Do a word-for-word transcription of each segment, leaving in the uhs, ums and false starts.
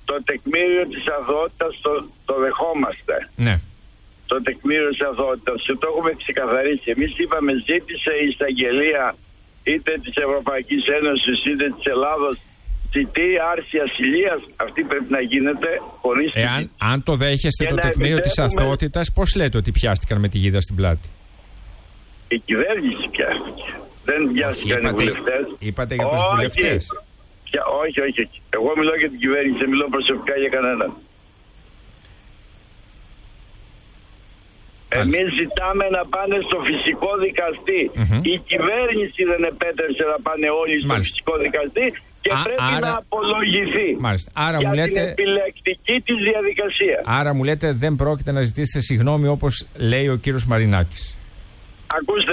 το τεκμήριο της αθωότητας το, το δεχόμαστε. Ναι. Το τεκμήριο της αθωότητας και το έχουμε ξεκαθαρίσει. Εμείς είπαμε, ζήτησε η εισαγγελία είτε της Ευρωπαϊκής Ένωσης είτε της Ελλάδος, ζητεί άρση ασυλίας. Αυτή πρέπει να γίνεται χωρίς... Εάν αν το δέχεστε το τεκμήριο επιτρέπουμε... της αθωότητας, πώς λέτε ότι πιάστηκαν με τη γίδα στην πλάτη? Η κυβέρνηση πιάστηκε. Δεν πιάστηκαν οι βουλευτές. Είπατε για τους βουλευτές. Πια, όχι, όχι, όχι. Εγώ μιλώ για την κυβέρνηση, δεν μιλώ προσωπικά για κανέναν. Εμείς ζητάμε να πάνε στο φυσικό δικαστή. Mm-hmm. Η κυβέρνηση δεν επέτρεψε να πάνε όλοι στο Μάλιστα. φυσικό δικαστή και Α, πρέπει άρα... να απολογηθεί άρα για μου λέτε... την επιλεκτική της διαδικασία. Άρα μου λέτε δεν πρόκειται να ζητήσετε συγγνώμη όπως λέει ο κύριος Μαρινάκης. Ακούστε,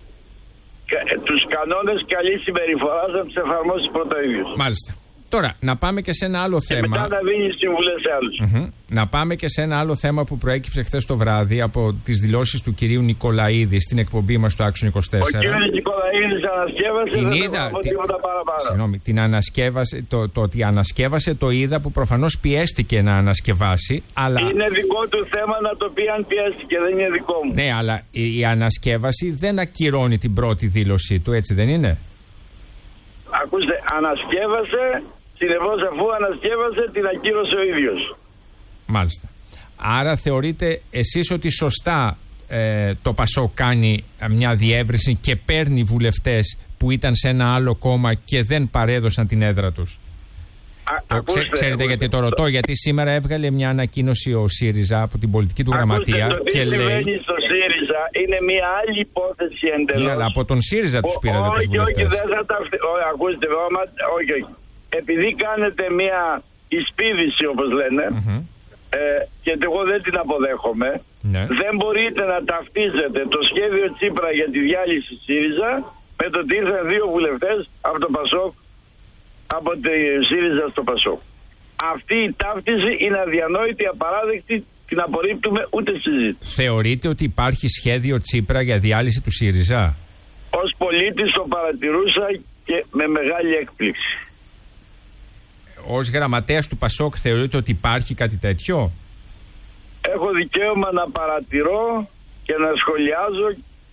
τους κανόνες καλής συμπεριφοράς να τους εφαρμόσει πρώτα ο ίδιος. Μάλιστα. Τώρα, να πάμε και σε ένα άλλο και θέμα. Μετά να δίνει συμβουλές σε άλλους. Mm-hmm. Να πάμε και σε ένα άλλο θέμα που προέκυψε χθες το βράδυ από τις δηλώσεις του κυρίου Νικολαίδη στην εκπομπή μας του Άξιον είκοσι τέσσερα. Ο κύριος Νικολαίδης ανασκεύασε, την δεν είδα, έχω την... τίποτα παραπάνω. Συγγνώμη, την ανασκεύασε, το, το ότι ανασκεύασε το είδα που προφανώς πιέστηκε να ανασκευάσει. Αλλά... Είναι δικό του θέμα να το πει αν πιέστηκε, δεν είναι δικό μου. Ναι, αλλά η, η ανασκεύαση δεν ακυρώνει την πρώτη δήλωσή του, έτσι δεν είναι? Ακούστε, ανασκεύασε... Συνεπώς αφού ανασκεύασε την ακύρωσε ο ίδιος. Μάλιστα. Άρα θεωρείτε εσείς ότι σωστά ε, το ΠΑΣΟΚ κάνει μια διεύρυνση και παίρνει βουλευτές που ήταν σε ένα άλλο κόμμα και δεν παρέδωσαν την έδρα τους? Α, το, ακούστε, ξέ, ξέρετε ακούστε, γιατί το ρωτώ? Γιατί σήμερα έβγαλε μια ανακοίνωση ο ΣΥΡΙΖΑ από την πολιτική του ακούστε, γραμματεία το και λέει... στο ΣΥΡΙΖΑ είναι μια άλλη υπόθεση εντελώς. Ναι, αλλά από τον ΣΥΡΙΖΑ τους πήρατε τους βουλευτές. Όχι, δεν θα τα... Ακούστε, όχι, όχι. Επειδή κάνετε μια εισπίδηση όπως λένε mm-hmm. ε, και εγώ δεν την αποδέχομαι, ναι. δεν μπορείτε να ταυτίζετε το σχέδιο Τσίπρα για τη διάλυση ΣΥΡΙΖΑ με το ότι ήρθαν δύο βουλευτές από το ΠΑΣΟΚ, από τη ΣΥΡΙΖΑ στο ΠΑΣΟΚ. Αυτή η ταύτιση είναι αδιανόητη, απαράδεκτη, την απορρίπτουμε, ούτε συζήτηση. Θεωρείτε ότι υπάρχει σχέδιο Τσίπρα για διάλυση του ΣΥΡΙΖΑ? Ως πολίτης το παρατηρούσα και με μεγάλη έκπληξη. Ως γραμματέας του ΠΑΣΟΚ θεωρείτε ότι υπάρχει κάτι τέτοιο? Έχω δικαίωμα να παρατηρώ και να σχολιάζω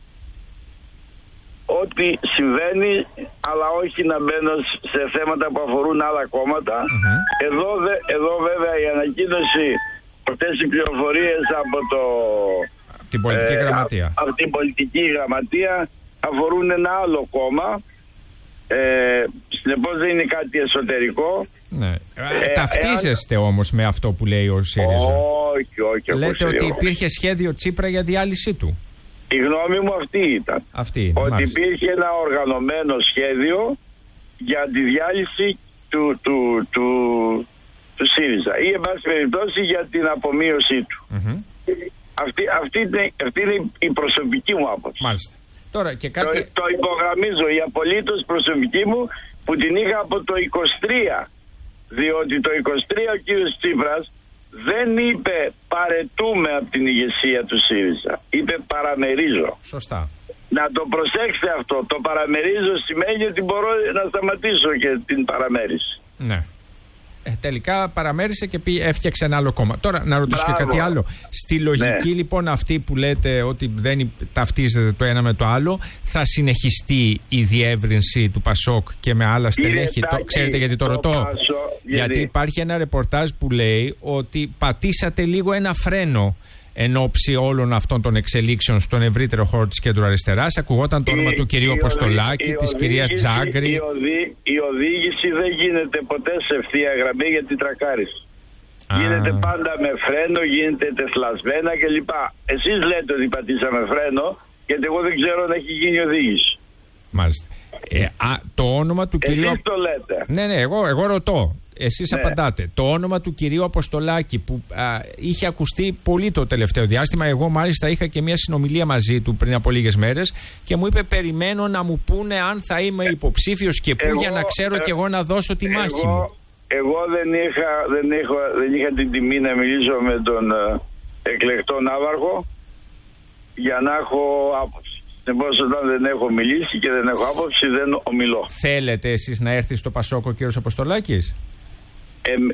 ό,τι συμβαίνει, αλλά όχι να μπαίνω σε θέματα που αφορούν άλλα κόμματα. Mm-hmm. Εδώ, δε, εδώ βέβαια η ανακοίνωση, αυτές οι πληροφορίες από το... την πολιτική ε, γραμματεία. Α, από την πολιτική γραμματεία αφορούν ένα άλλο κόμμα. Ε, συνεπώς δεν είναι κάτι εσωτερικό. Ναι. Ε, Ταυτίζεστε εάν... όμως με αυτό που λέει ο ΣΥΡΙΖΑ? Όχι, όχι. Λέτε ότι υπήρχε σχέδιο Τσίπρα για διάλυσή του. Η γνώμη μου αυτή ήταν. Αυτή είναι, ότι μάλιστα. υπήρχε ένα οργανωμένο σχέδιο για τη διάλυση του, του, του, του ΣΥΡΙΖΑ ή εν πάση περιπτώσει για την απομείωσή του. Mm-hmm. Αυτή, αυτή, είναι, αυτή είναι η προσωπική μου άποψη. Μάλιστα. Τώρα και κάτι... το, το υπογραμμίζω, η απολύτως προσωπική μου που την είχα από το είκοσι τρία, διότι το είκοσι τρία ο κύριος Τσίπρας δεν είπε παρετούμε από την ηγεσία του ΣΥΡΙΖΑ, είπε παραμερίζω. Σωστά. Να το προσέξετε αυτό, το παραμερίζω σημαίνει ότι μπορώ να σταματήσω και την παραμέριση. Ναι. Ε, τελικά παραμέρισε και πει, έφτιαξε ένα άλλο κόμμα. Τώρα να ρωτήσω Μπράβο. και κάτι άλλο. Στη λογική ναι. λοιπόν αυτή που λέτε ότι δεν ταυτίζεται το ένα με το άλλο, θα συνεχιστεί η διεύρυνση του ΠΑΣΟΚ και με άλλα στελέχη? Το, ξέρετε γιατί το, το ρωτώ? Πασό, γιατί... γιατί υπάρχει ένα ρεπορτάζ που λέει ότι πατήσατε λίγο ένα φρένο εν ώψη όλων αυτών των εξελίξεων στον ευρύτερο χώρο της κέντρου αριστεράς. Ακουγόταν το όνομα η, του κυρίου Αποστολάκη, της κυρίας Τζάγκρη. Η, οδή, η οδήγηση δεν γίνεται ποτέ σε ευθεία γραμμή γιατί τρακάρεις. Γίνεται πάντα με φρένο, γίνεται τεθλασμένα κλπ. Εσείς λέτε ότι πατήσαμε φρένο, γιατί εγώ δεν ξέρω αν έχει γίνει οδήγηση. Μάλιστα. Ε, α, το όνομα του Εσείς κυρίου... το λέτε. Ναι, ναι, εγώ, εγώ ρωτώ. Εσείς ναι. απαντάτε. Το όνομα του κυρίου Αποστολάκη που α, είχε ακουστεί πολύ το τελευταίο διάστημα. Εγώ μάλιστα είχα και μια συνομιλία μαζί του πριν από λίγες μέρες και μου είπε περιμένω να μου πούνε αν θα είμαι υποψήφιος και πού εγώ, για να ξέρω ε, κι εγώ να δώσω τη εγώ, μάχη μου. Εγώ δεν είχα, δεν, είχα, δεν είχα την τιμή να μιλήσω με τον ε, εκλεκτό ναύαρχο για να έχω άποψη. Συνεπώς όταν δεν έχω μιλήσει και δεν έχω άποψη δεν ομιλώ. Θέλετε εσείς να έρθει στο ΠΑΣΟΚ ο κύριος Αποστολάκης? Ε,